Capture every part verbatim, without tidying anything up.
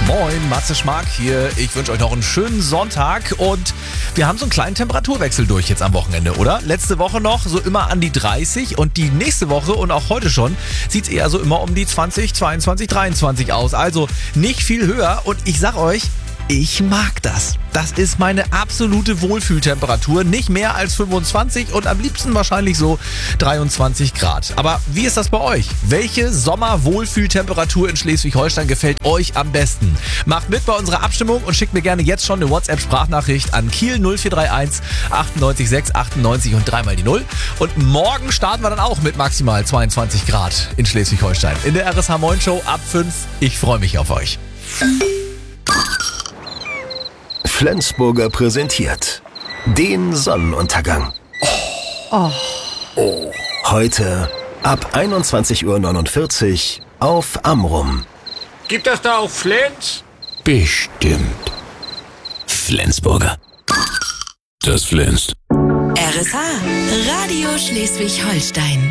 Moin, Matze Schmark hier. Ich wünsche euch noch einen schönen Sonntag und wir haben so einen kleinen Temperaturwechsel durch jetzt am Wochenende, oder? Letzte Woche noch so immer an die dreißig und die nächste Woche und auch heute schon sieht es eher so immer um die zwanzig, zweiundzwanzig, dreiundzwanzig aus. Also nicht viel höher und ich sag euch, ich mag das. Das ist meine absolute Wohlfühltemperatur. Nicht mehr als fünfundzwanzig und am liebsten wahrscheinlich so dreiundzwanzig Grad. Aber wie ist das bei euch? Welche Sommerwohlfühltemperatur in Schleswig-Holstein gefällt euch am besten? Macht mit bei unserer Abstimmung und schickt mir gerne jetzt schon eine WhatsApp-Sprachnachricht an Kiel null vier drei eins achtundneunzig sechs achtundneunzig und dreimal die Null. Und morgen starten wir dann auch mit maximal zweiundzwanzig Grad in Schleswig-Holstein. In der R S H Moin Show ab fünf. Ich freue mich auf euch. Flensburger präsentiert den Sonnenuntergang. Oh. Oh. Heute ab einundzwanzig Uhr neunundvierzig auf Amrum. Gibt das da auch Flens? Bestimmt. Flensburger. Das flänzt. R S H, Radio Schleswig-Holstein.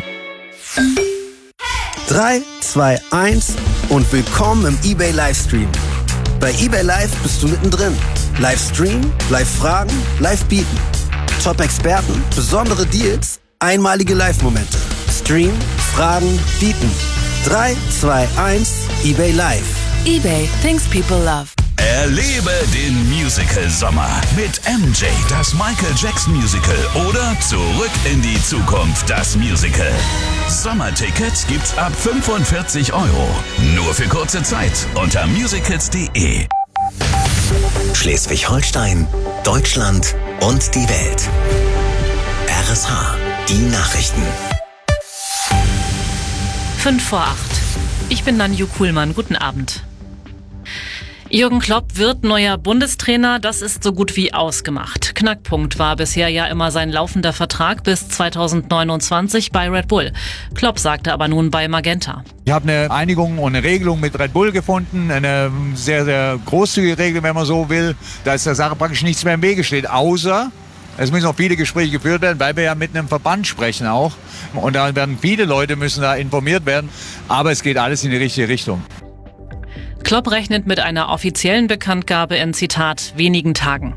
drei, zwei, eins und willkommen im eBay Livestream. Bei eBay Live bist du mittendrin. Livestream, Live-Fragen, Live-Bieten. Top-Experten, besondere Deals, einmalige Live-Momente. Stream, Fragen, Bieten. drei, zwei, eins, eBay Live. eBay, things people love. Erlebe den Musical-Sommer mit M J, das Michael Jackson Musical oder Zurück in die Zukunft, das Musical. Sommertickets gibt's ab fünfundvierzig Euro. Nur für kurze Zeit unter musicals punkt de. Schleswig-Holstein, Deutschland und die Welt. R S H, die Nachrichten. Fünf vor acht. Ich bin Nanju Kuhlmann. Guten Abend. Jürgen Klopp wird neuer Bundestrainer, das ist so gut wie ausgemacht. Knackpunkt war bisher ja immer sein laufender Vertrag bis zweitausendneunundzwanzig bei Red Bull. Klopp sagte aber nun bei Magenta: Ich habe eine Einigung und eine Regelung mit Red Bull gefunden, eine sehr, sehr großzügige Regel, wenn man so will. Da ist der Sache praktisch nichts mehr im Wege steht, außer es müssen noch viele Gespräche geführt werden, weil wir ja mit einem Verband sprechen auch. Und da werden viele Leute müssen da informiert werden, aber es geht alles in die richtige Richtung. Klopp rechnet mit einer offiziellen Bekanntgabe in, Zitat, wenigen Tagen.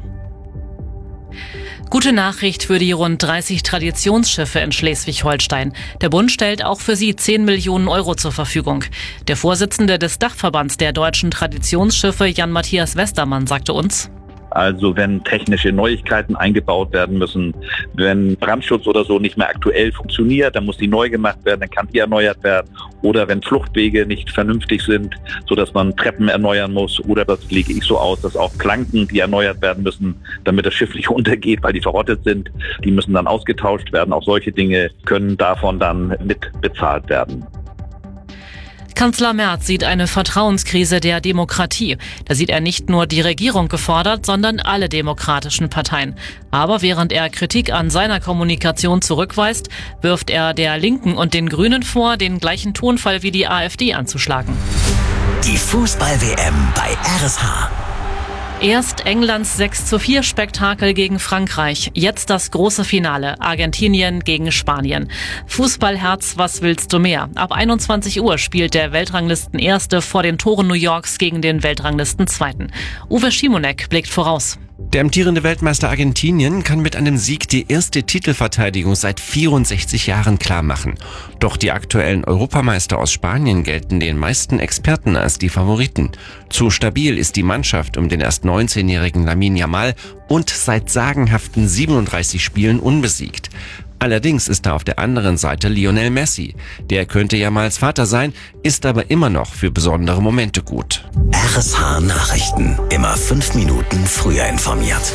Gute Nachricht für die rund dreißig Traditionsschiffe in Schleswig-Holstein. Der Bund stellt auch für sie zehn Millionen Euro zur Verfügung. Der Vorsitzende des Dachverbands der deutschen Traditionsschiffe, Jan-Matthias Westermann, sagte uns: Also wenn technische Neuigkeiten eingebaut werden müssen, wenn Brandschutz oder so nicht mehr aktuell funktioniert, dann muss die neu gemacht werden, dann kann die erneuert werden. Oder wenn Fluchtwege nicht vernünftig sind, sodass man Treppen erneuern muss. Oder das lege ich so aus, dass auch Planken, die erneuert werden müssen, damit das Schiff nicht untergeht, weil die verrottet sind, die müssen dann ausgetauscht werden. Auch solche Dinge können davon dann mit bezahlt werden. Kanzler Merz sieht eine Vertrauenskrise der Demokratie. Da sieht er nicht nur die Regierung gefordert, sondern alle demokratischen Parteien. Aber während er Kritik an seiner Kommunikation zurückweist, wirft er der Linken und den Grünen vor, den gleichen Tonfall wie die AfD anzuschlagen. Die Fußball-W M bei R S H. Erst Englands sechs zu vier Spektakel gegen Frankreich, jetzt das große Finale, Argentinien gegen Spanien. Fußballherz, was willst du mehr? Ab einundzwanzig Uhr spielt der Weltranglisten-Erste vor den Toren New Yorks gegen den Weltranglisten-Zweiten. Uwe Schimonek blickt voraus. Der amtierende Weltmeister Argentinien kann mit einem Sieg die erste Titelverteidigung seit vierundsechzig Jahren klarmachen. Doch die aktuellen Europameister aus Spanien gelten den meisten Experten als die Favoriten. Zu stabil ist die Mannschaft um den erst neunzehnjährigen Lamine Yamal und seit sagenhaften siebenunddreißig Spielen unbesiegt. Allerdings ist da auf der anderen Seite Lionel Messi. Der könnte Yamals Vater sein, ist aber immer noch für besondere Momente gut. R S H Nachrichten. Immer fünf Minuten früher informiert.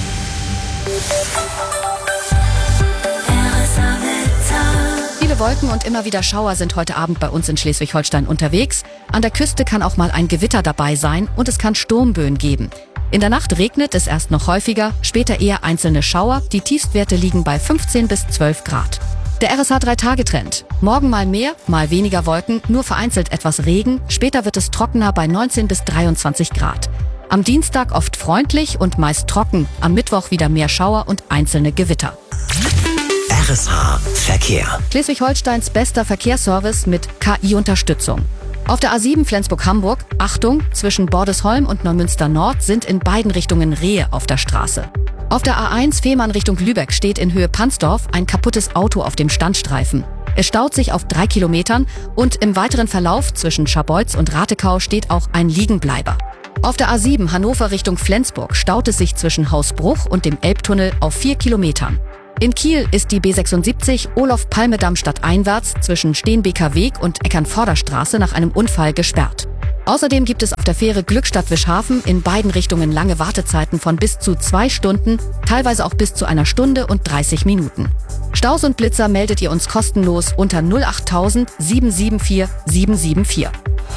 Viele Wolken und immer wieder Schauer sind heute Abend bei uns in Schleswig-Holstein unterwegs. An der Küste kann auch mal ein Gewitter dabei sein und es kann Sturmböen geben. In der Nacht regnet es erst noch häufiger, später eher einzelne Schauer. Die Tiefstwerte liegen bei fünfzehn bis zwölf Grad. Der R S H drei Tage Trend. Morgen mal mehr, mal weniger Wolken, nur vereinzelt etwas Regen. Später wird es trockener bei neunzehn bis dreiundzwanzig Grad. Am Dienstag oft freundlich und meist trocken. Am Mittwoch wieder mehr Schauer und einzelne Gewitter. R S H Verkehr. Schleswig-Holsteins bester Verkehrsservice mit K I-Unterstützung. Auf der A sieben Flensburg-Hamburg, Achtung, zwischen Bordesholm und Neumünster Nord sind in beiden Richtungen Rehe auf der Straße. Auf der A eins Fehmarn Richtung Lübeck steht in Höhe Pansdorf ein kaputtes Auto auf dem Standstreifen. Es staut sich auf drei Kilometern und im weiteren Verlauf zwischen Scharbeutz und Ratekau steht auch ein Liegenbleiber. Auf der A sieben Hannover Richtung Flensburg staut es sich zwischen Hausbruch und dem Elbtunnel auf vier Kilometern. In Kiel ist die B sechsundsiebzig Olof-Palme-Damm stadteinwärts zwischen Steenbeker Weg und Eckernvorderstraße nach einem Unfall gesperrt. Außerdem gibt es auf der Fähre Glückstadt-Wischhafen in beiden Richtungen lange Wartezeiten von bis zu zwei Stunden, teilweise auch bis zu einer Stunde und dreißig Minuten. Staus und Blitzer meldet ihr uns kostenlos unter null acht tausend sieben sieben vier sieben sieben vier.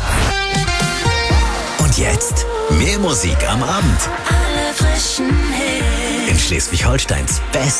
Und jetzt mehr Musik am Abend. Alle frischen Hits. In Schleswig-Holsteins Best